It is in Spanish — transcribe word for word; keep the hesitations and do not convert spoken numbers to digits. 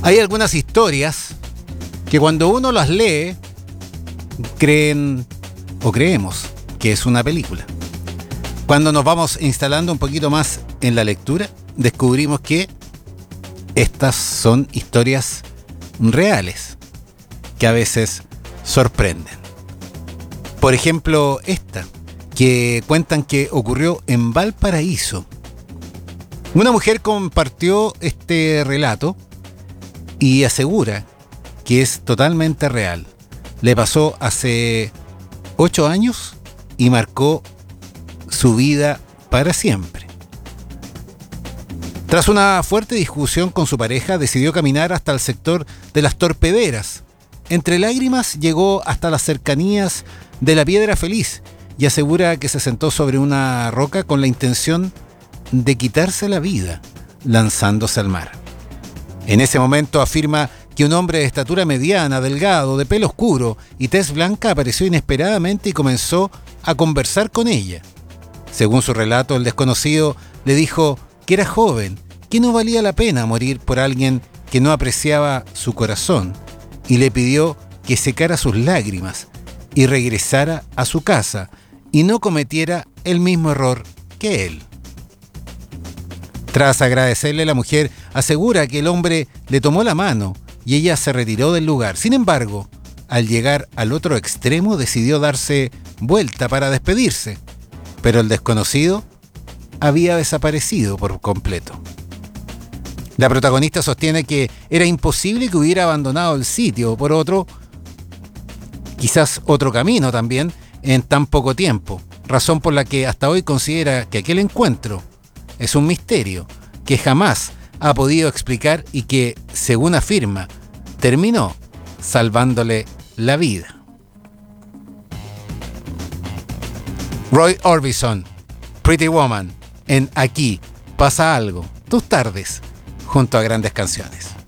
Hay algunas historias que cuando uno las lee, creen o creemos que es una película. Cuando nos vamos instalando un poquito más en la lectura, descubrimos que estas son historias reales, que a veces sorprenden. Por ejemplo, esta, que cuentan que ocurrió en Valparaíso. Una mujer compartió este relato y asegura que es totalmente real. Le pasó hace ocho años y marcó su vida para siempre. Tras una fuerte discusión con su pareja, decidió caminar hasta el sector de las Torpederas. Entre lágrimas llegó hasta las cercanías de la Piedra Feliz y asegura que se sentó sobre una roca con la intención de quitarse la vida, lanzándose al mar. En ese momento afirma que un hombre de estatura mediana, delgado, de pelo oscuro y tez blanca apareció inesperadamente y comenzó a conversar con ella. Según su relato, el desconocido le dijo que era joven, que no valía la pena morir por alguien que no apreciaba su corazón, y le pidió que secara sus lágrimas y regresara a su casa y no cometiera el mismo error que él. Tras agradecerle, la mujer asegura que el hombre le tomó la mano y ella se retiró del lugar. Sin embargo, al llegar al otro extremo decidió darse vuelta para despedirse, pero el desconocido había desaparecido por completo. La protagonista sostiene que era imposible que hubiera abandonado el sitio, por otro, quizás otro camino también, en tan poco tiempo, razón por la que hasta hoy considera que aquel encuentro es un misterio que jamás ha podido explicar y que, según afirma, terminó salvándole la vida. Roy Orbison, Pretty Woman, en Aquí pasa algo, tus tardes, junto a grandes canciones.